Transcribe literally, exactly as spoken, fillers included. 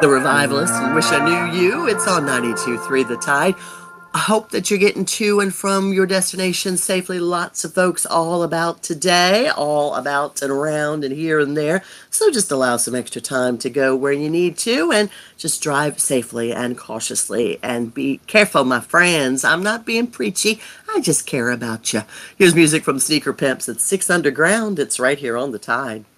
The Revivalist and Wish I Knew You. It's on ninety-two point three The Tide. I hope that you're getting to and from your destination safely. Lots of folks all about today, all about and around and here and there. So just allow some extra time to go where you need to and just drive safely and cautiously and be careful, my friends. I'm not being preachy. I just care about you. Here's music from Sneaker Pimps. It's Six Underground. It's right here on The Tide.